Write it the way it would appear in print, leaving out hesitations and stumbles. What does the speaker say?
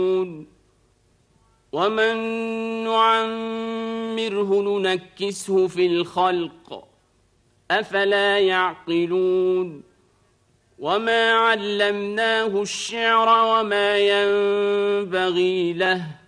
ومن نعمره ننكسه في الخلق أفلا يعقلون وما علمناه الشعر وما ينبغي له